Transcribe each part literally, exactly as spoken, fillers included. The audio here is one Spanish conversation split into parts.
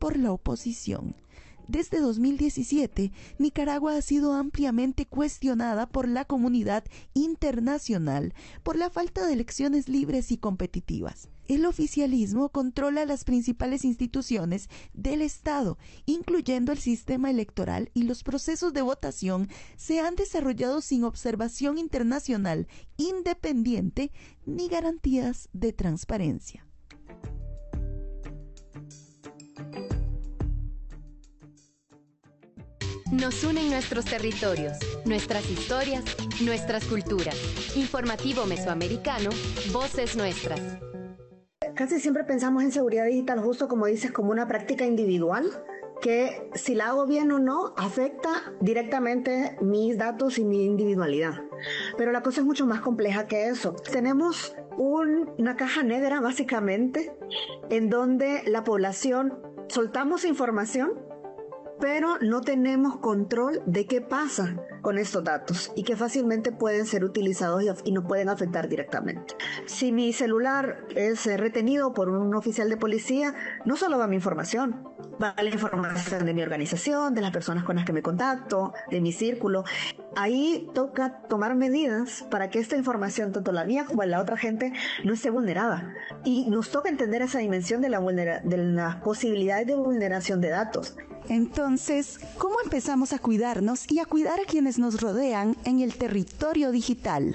por la oposición. Desde dos mil diecisiete, Nicaragua ha sido ampliamente cuestionada por la comunidad internacional por la falta de elecciones libres y competitivas. El oficialismo controla las principales instituciones del Estado, incluyendo el sistema electoral, y los procesos de votación se han desarrollado sin observación internacional independiente ni garantías de transparencia. Nos unen nuestros territorios, nuestras historias, nuestras culturas. Informativo Mesoamericano, Voces Nuestras. Casi siempre pensamos en seguridad digital, justo como dices, como una práctica individual, que si la hago bien o no, afecta directamente mis datos y mi individualidad. Pero la cosa es mucho más compleja que eso. Tenemos un, una caja negra, básicamente, en donde la población soltamos información, pero no tenemos control de qué pasa con estos datos y que fácilmente pueden ser utilizados y, y nos pueden afectar directamente. Si mi celular es retenido por un oficial de policía, no solo va mi información, va la información de mi organización, de las personas con las que me contacto, de mi círculo. Ahí toca tomar medidas para que esta información, tanto la mía como la otra gente, no esté vulnerada. Y nos toca entender esa dimensión de, la vulnera- de las posibilidades de vulneración de datos. Entonces, ¿cómo empezamos a cuidarnos y a cuidar a quienes nos rodean en el territorio digital?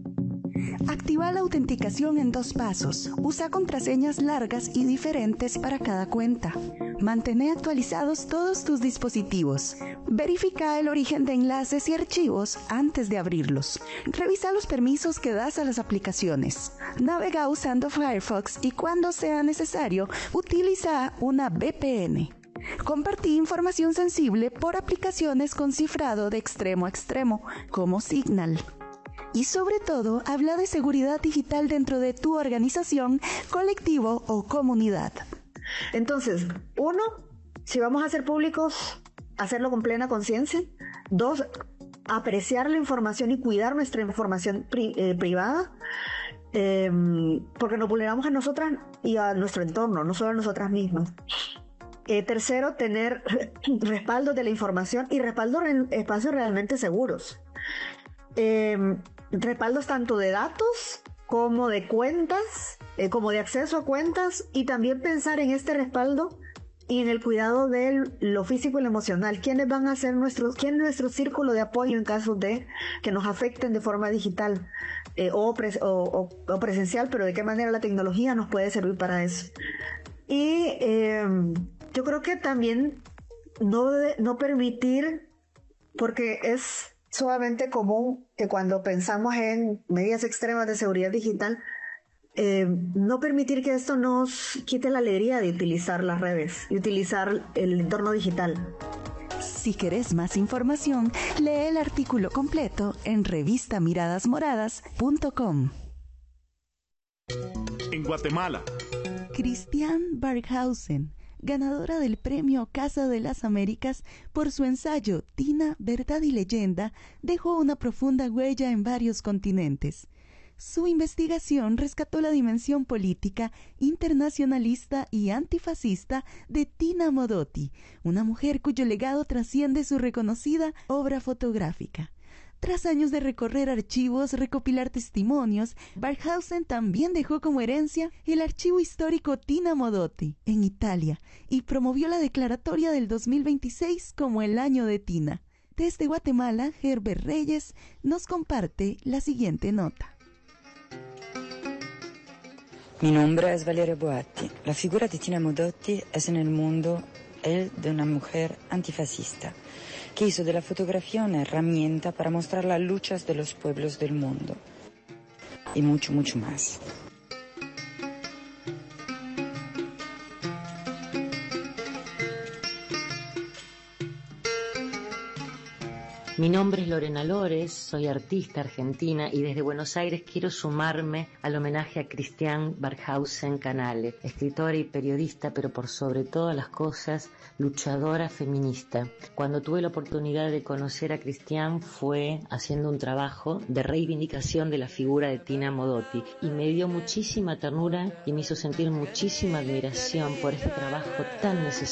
Activa la autenticación en dos pasos. Usa contraseñas largas y diferentes para cada cuenta. Mantén actualizados todos tus dispositivos. Verifica el origen de enlaces y archivos antes de abrirlos. Revisa los permisos que das a las aplicaciones. Navega usando Firefox y cuando sea necesario, utiliza una V P N. Compartí información sensible por aplicaciones con cifrado de extremo a extremo, como Signal. Y sobre todo, habla de seguridad digital dentro de tu organización, colectivo o comunidad. Entonces, uno, si vamos a ser públicos, hacerlo con plena conciencia. Dos, apreciar la información y cuidar nuestra información pri- eh, privada, eh, porque nos vulneramos a nosotras y a nuestro entorno, no solo a nosotras mismas. Eh, tercero, tener respaldo de la información y respaldo en espacios realmente seguros. Eh, respaldos tanto de datos como de cuentas, eh, como de acceso a cuentas, y también pensar en este respaldo y en el cuidado de lo físico y lo emocional. ¿Quiénes van a ser nuestros, quién es nuestro círculo de apoyo en caso de que nos afecten de forma digital eh, o, pres, o, o, o presencial, pero de qué manera la tecnología nos puede servir para eso? Y eh, yo creo que también no, de, no permitir, porque es sumamente común que cuando pensamos en medidas extremas de seguridad digital, eh, no permitir que esto nos quite la alegría de utilizar las redes y utilizar el entorno digital. Si querés más información, lee el artículo completo en revista miradas moradas punto com. En Guatemala, Christiane Barkhausen, ganadora del premio Casa de las Américas por su ensayo Tina, Verdad y Leyenda, dejó una profunda huella en varios continentes. Su investigación rescató la dimensión política, internacionalista y antifascista de Tina Modotti, una mujer cuyo legado trasciende su reconocida obra fotográfica. Tras años de recorrer archivos, recopilar testimonios, Barkhausen también dejó como herencia el archivo histórico Tina Modotti, en Italia, y promovió la declaratoria del dos mil veintiséis como el año de Tina. Desde Guatemala, Herbert Reyes nos comparte la siguiente nota. Mi nombre es Valeria Boatti. La figura de Tina Modotti es en el mundo el de una mujer antifascista, que hizo de la fotografía una herramienta para mostrar las luchas de los pueblos del mundo. Y mucho, mucho más. Mi nombre es Lorena Lores, soy artista argentina y desde Buenos Aires quiero sumarme al homenaje a Christiane Barkhausen Canale, escritora y periodista, pero por sobre todas las cosas, luchadora feminista. Cuando tuve la oportunidad de conocer a Christiane fue haciendo un trabajo de reivindicación de la figura de Tina Modotti y me dio muchísima ternura y me hizo sentir muchísima admiración por este trabajo tan necesario